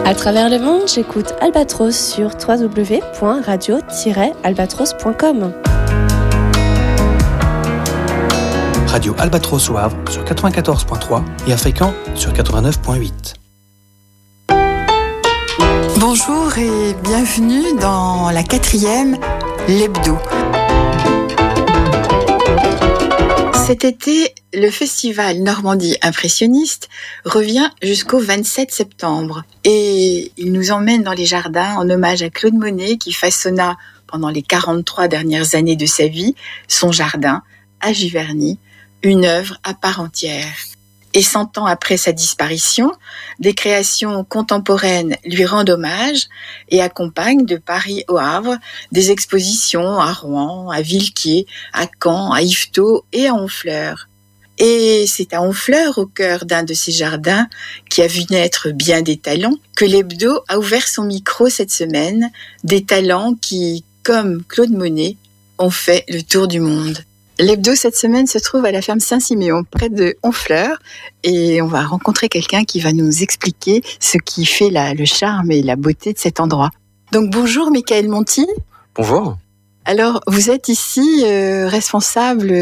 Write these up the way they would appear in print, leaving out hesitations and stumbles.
À travers le monde, j'écoute Albatros sur www.radio-albatros.com. Radio Albatros au Havre sur 94.3 et à Fécamp sur 89.8. Bonjour et bienvenue dans la 4e, l'Hebdo. Cet été, le festival Normandie Impressionniste revient jusqu'au 27 septembre et il nous emmène dans les jardins en hommage à Claude Monet qui façonna pendant les 43 dernières années de sa vie son jardin à Giverny, une œuvre à part entière. Et 100 ans après sa disparition, des créations contemporaines lui rendent hommage et accompagnent de Paris au Havre des expositions à Rouen, à Villequier, à Caen, à Yvetot et à Honfleur. Et c'est à Honfleur, au cœur d'un de ces jardins, qui a vu naître bien des talents, que l'Hebdo a ouvert son micro cette semaine, des talents qui, comme Claude Monet, ont fait le tour du monde. L'Hebdo cette semaine se trouve à la ferme Saint-Siméon, près de Honfleur, et on va rencontrer quelqu'un qui va nous expliquer ce qui fait le charme et la beauté de cet endroit. Donc bonjour Michael Monti. Bonjour. Alors vous êtes ici responsable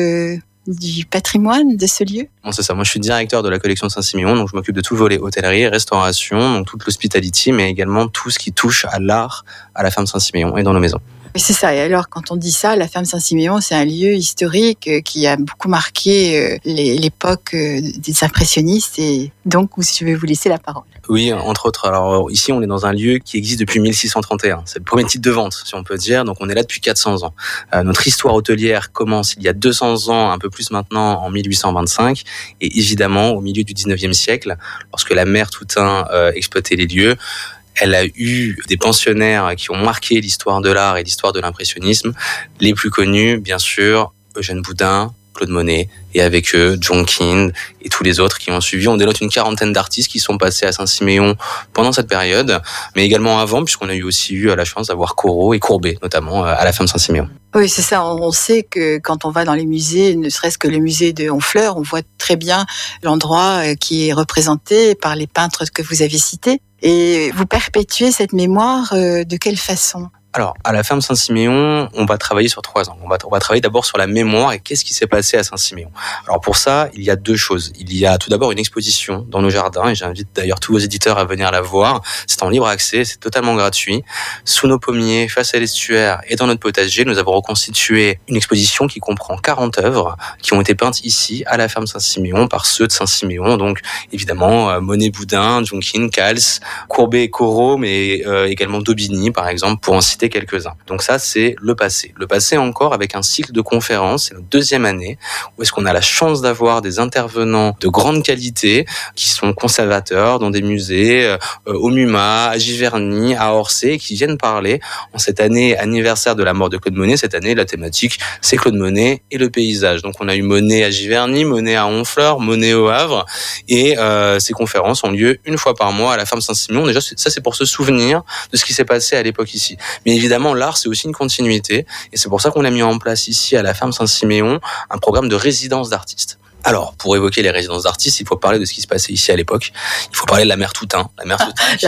du patrimoine de ce lieu ? Bon, c'est ça, moi je suis directeur de la collection de Saint-Siméon, donc je m'occupe de tout le volet hôtellerie, restauration, donc toute l'hospitality, mais également tout ce qui touche à l'art à la ferme Saint-Siméon et dans nos maisons. Oui, c'est ça. Et alors, quand on dit ça, la ferme Saint-Siméon, c'est un lieu historique qui a beaucoup marqué l'époque des impressionnistes. Et donc, je vais vous laisser la parole. Oui, entre autres. Alors ici, on est dans un lieu qui existe depuis 1631. C'est le premier titre de vente, si on peut dire. Donc, on est là depuis 400 ans. Notre histoire hôtelière commence il y a 200 ans, un peu plus maintenant, en 1825. Et évidemment, au milieu du 19e siècle, lorsque la mère Toutain exploitait les lieux, elle a eu des pensionnaires qui ont marqué l'histoire de l'art et l'histoire de l'impressionnisme. Les plus connus, bien sûr, Eugène Boudin, Claude Monet, et avec eux, Jonquind et tous les autres qui ont suivi. On dénote une 40aine d'artistes qui sont passés à Saint-Siméon pendant cette période, mais également avant, puisqu'on a aussi eu la chance d'avoir Corot et Courbet, notamment à la ferme Saint-Siméon. Oui, c'est ça. On sait que quand on va dans les musées, ne serait-ce que le musée de Honfleur, on voit très bien l'endroit qui est représenté par les peintres que vous avez cités. Et vous perpétuez cette mémoire de quelle façon ? Alors, à la ferme Saint-Siméon, on va travailler sur 3 ans. On va travailler d'abord sur la mémoire et qu'est-ce qui s'est passé à Saint-Siméon. Alors pour ça, il y a 2 choses. Il y a tout d'abord une exposition dans nos jardins, et j'invite d'ailleurs tous vos éditeurs à venir la voir. C'est en libre accès, c'est totalement gratuit. Sous nos pommiers, face à l'estuaire et dans notre potager, nous avons reconstitué une exposition qui comprend 40 œuvres qui ont été peintes ici, à la ferme Saint-Siméon, par ceux de Saint-Siméon. Donc évidemment, Monet, Boudin, Jonquind, Cals, Courbet et Corot, mais également Daubigny, par exemple, pour en citer quelques-uns. Donc ça, c'est le passé. Le passé encore avec un cycle de conférences, c'est notre 2e année, où est-ce qu'on a la chance d'avoir des intervenants de grande qualité qui sont conservateurs dans des musées, au MUMA, à Giverny, à Orsay, qui viennent parler en cette année anniversaire de la mort de Claude Monet. Cette année, la thématique, c'est Claude Monet et le paysage. Donc on a eu Monet à Giverny, Monet à Honfleur, Monet au Havre, et ces conférences ont lieu une fois par mois à la ferme Saint-Siméon. Déjà, ça c'est pour se souvenir de ce qui s'est passé à l'époque ici. Mais évidemment, l'art, c'est aussi une continuité. Et c'est pour ça qu'on a mis en place ici, à la ferme Saint-Siméon, un programme de résidence d'artistes. Alors, pour évoquer les résidences d'artistes, il faut parler de ce qui se passait ici à l'époque. Il faut parler de la mère Toutain. La mère Toutain